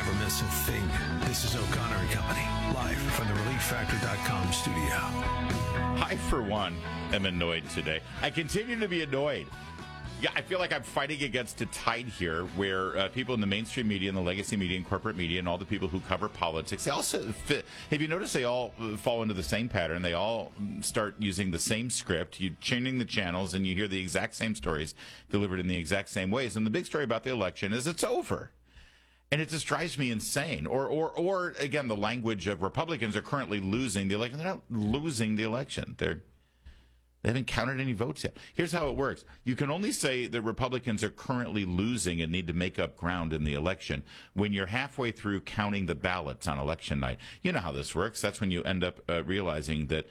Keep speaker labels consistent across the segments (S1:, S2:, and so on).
S1: never miss a thing. This is O'Connor and Company, live from the ReliefFactor.com studio.
S2: I, for one, am annoyed today. I continue to be annoyed. Yeah, I feel like I'm fighting against a tide here where people in the mainstream media and the legacy media and corporate media and all the people who cover politics, they also fit. Have you noticed they all fall into the same pattern? They all start using the same script. You're changing the channels and you hear the exact same stories delivered in the exact same ways. And the big story about the election is it's over. And it just drives me insane. Or again, the language of Republicans are currently losing the election. They're not losing the election. They haven't counted any votes yet. Here's how it works. You can only say that Republicans are currently losing and need to make up ground in the election when you're halfway through counting the ballots on election night. You know how this works. That's when you end up realizing that,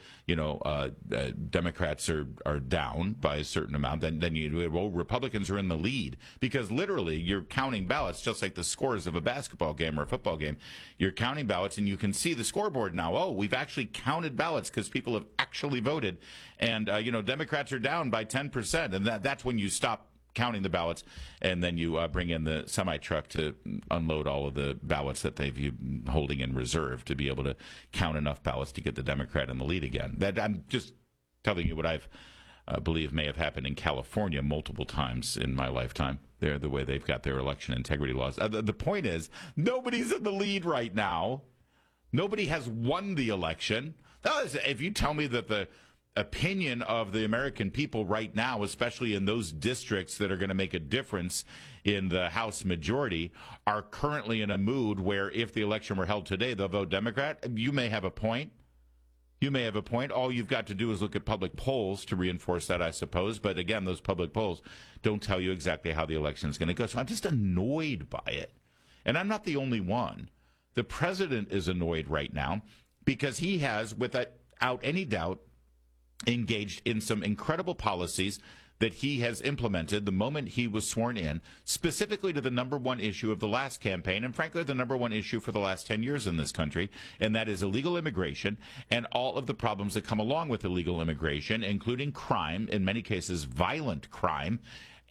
S2: Democrats are down by a certain amount. Then Republicans are in the lead because literally you're counting ballots just like the scores of a basketball game or a football game. You're counting ballots and you can see the scoreboard now. Oh, we've actually counted ballots because people have actually voted. And, Democrats are down by 10%. And that's when you stop counting the ballots. And then you bring in the semi-truck to unload all of the ballots that they've holding in reserve to be able to count enough ballots to get the Democrat in the lead again. That I'm just telling you what I've believe may have happened in California multiple times in my lifetime. They're the way they've got their election integrity laws. The point is, nobody's in the lead right now. Nobody has won the election. If you tell me that the opinion of the American people right now, especially in those districts that are going to make a difference in the House majority, are currently in a mood where if the election were held today, they'll vote Democrat, you may have a point. You may have a point. All you've got to do is look at public polls to reinforce that, I suppose. But again, those public polls don't tell you exactly how the election is going to go. So I'm just annoyed by it. And I'm not the only one. The president is annoyed right now because he has, without any doubt, engaged in some incredible policies that he has implemented the moment he was sworn in, specifically to the number one issue of the last campaign, and frankly, the number one issue for the last 10 years in this country, and that is illegal immigration and all of the problems that come along with illegal immigration, including crime, in many cases violent crime,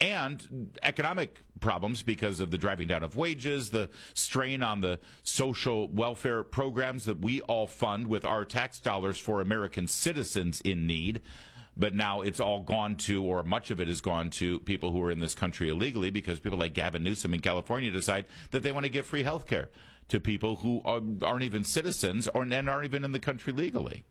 S2: and economic problems because of the driving down of wages, the strain on the social welfare programs that we all fund with our tax dollars for American citizens in need. But now it's all gone to, or much of it has gone to, people who are in this country illegally because people like Gavin Newsom in California decide that they want to give free health care to people who aren't even citizens and aren't even in the country legally.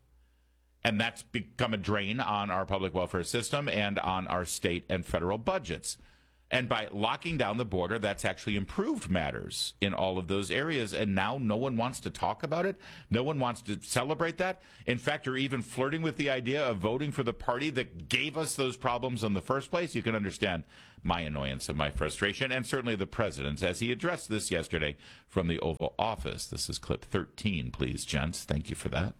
S2: And that's become a drain on our public welfare system and on our state and federal budgets. And by locking down the border, that's actually improved matters in all of those areas. And now no one wants to talk about it. No one wants to celebrate that. In fact, you're even flirting with the idea of voting for the party that gave us those problems in the first place. You can understand my annoyance and my frustration, and certainly the president's, as he addressed this yesterday from the Oval Office. This is clip 13, please, gents. Thank you for that.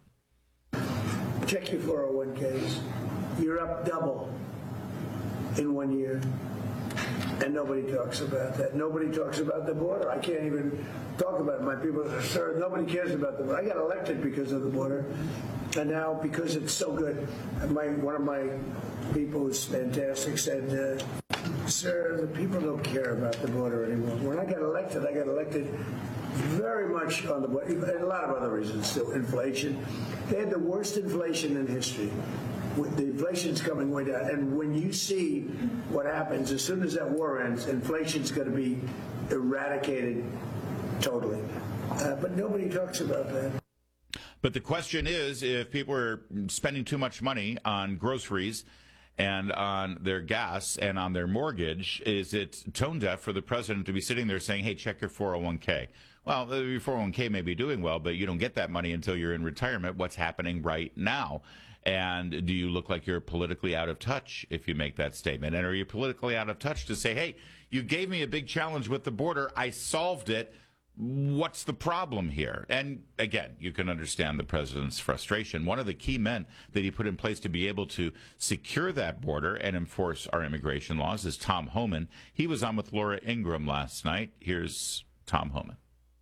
S3: Check your 401ks. You're up double in 1 year. And nobody talks about that. Nobody talks about the border. I can't even talk about it. My people are served. Nobody cares about the border. I got elected because of the border. And now, because it's so good, one of my people who's fantastic said, sir, the people don't care about the border anymore. When I got elected very much on the border, and a lot of other reasons too. Inflation. They had the worst inflation in history. The inflation's coming way down. And when you see what happens, as soon as that war ends, inflation's going to be eradicated totally. But nobody talks about that.
S2: But the question is, if people are spending too much money on groceries and on their gas and on their mortgage, is it tone deaf for the president to be sitting there saying, hey, check your 401k? Well, your 401k may be doing well, but you don't get that money until you're in retirement. What's happening right now? And do you look like you're politically out of touch if you make that statement? And are you politically out of touch to say, hey, you gave me a big challenge with the border. I solved it. What's the problem here? And again, you can understand the president's frustration. One of the key men that he put in place to be able to secure that border and enforce our immigration laws is Tom Homan. He was on with Laura Ingraham last night. Here's Tom Homan.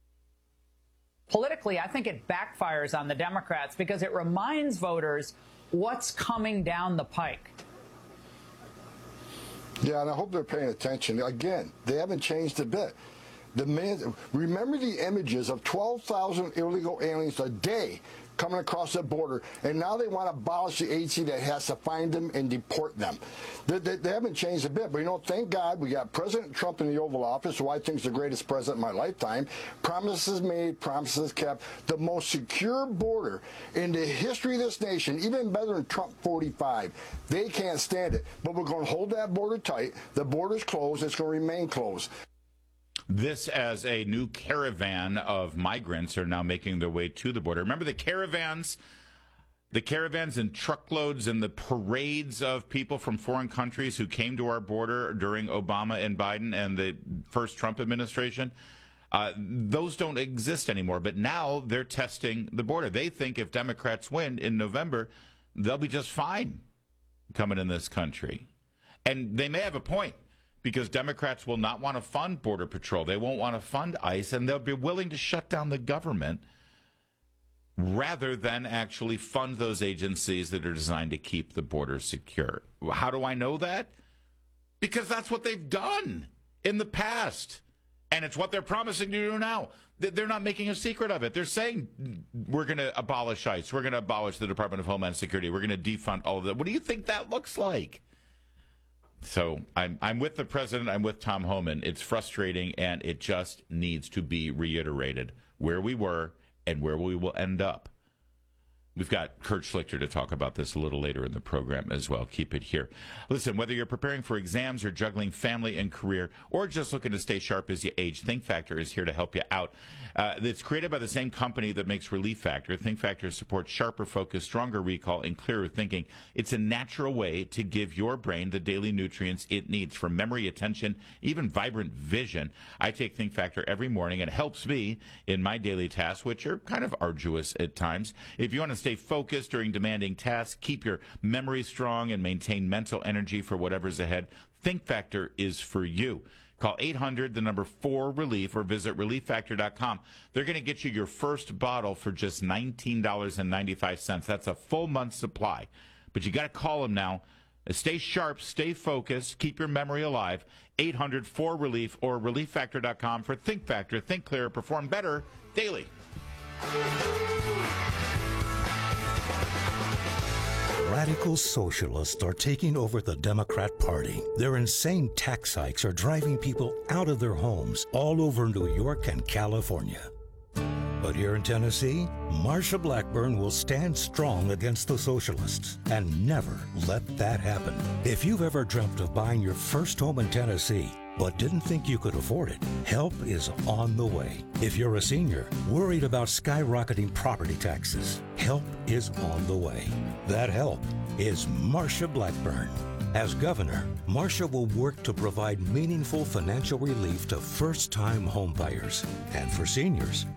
S4: Politically, I think it backfires on the Democrats because it reminds voters what's coming down the pike.
S5: Yeah, and I hope they're paying attention. Again, they haven't changed a bit. Remember the images of 12,000 illegal aliens a day coming across the border, and now they want to abolish the agency that has to find them and deport them. They haven't changed a bit, but thank God we got President Trump in the Oval Office, who I think is the greatest president in my lifetime. Promises made, promises kept. The most secure border in the history of this nation, even better than Trump 45. They can't stand it, but we're going to hold that border tight. The border's closed. It's going to remain closed.
S2: This as a new caravan of migrants are now making their way to the border. Remember the caravans and truckloads and the parades of people from foreign countries who came to our border during Obama and Biden and the first Trump administration? Those don't exist anymore, but now they're testing the border. They think if Democrats win in November, they'll be just fine coming in this country. And they may have a point, because Democrats will not want to fund Border Patrol. They won't want to fund ICE, and they'll be willing to shut down the government rather than actually fund those agencies that are designed to keep the border secure. How do I know that? Because that's what they've done in the past, and it's what they're promising to do now. They're not making a secret of it. They're saying, we're going to abolish ICE. We're going to abolish the Department of Homeland Security. We're going to defund all of that. What do you think that looks like? So I'm with the president. I'm with Tom Homan. It's frustrating, and it just needs to be reiterated where we were and where we will end up. We've got Kurt Schlichter to talk about this a little later in the program as well. Keep it here. Listen, whether you're preparing for exams or juggling family and career, or just looking to stay sharp as you age, Think Factor is here to help you out. It's created by the same company that makes Relief Factor. Think Factor supports sharper focus, stronger recall, and clearer thinking. It's a natural way to give your brain the daily nutrients it needs for memory, attention, even vibrant vision. I take Think Factor every morning, and it helps me in my daily tasks, which are kind of arduous at times. If you want to stay focused during demanding tasks, keep your memory strong, and maintain mental energy for whatever's ahead, Think Factor is for you. Call 800-4RELIEF or visit ReliefFactor.com. They're going to get you your first bottle for just $19.95. That's a full month's supply. But you got to call them now. Stay sharp, stay focused, keep your memory alive. 800-4RELIEF or ReliefFactor.com for Think Factor. Think clearer, perform better daily.
S6: Radical socialists are taking over the Democrat Party. Their insane tax hikes are driving people out of their homes all over New York and California. But here in Tennessee, Marsha Blackburn will stand strong against the socialists and never let that happen. If you've ever dreamt of buying your first home in Tennessee, but didn't think you could afford it, help is on the way. If you're a senior worried about skyrocketing property taxes, help is on the way. That help is Marsha Blackburn. As governor, Marsha will work to provide meaningful financial relief to first-time homebuyers. And for seniors,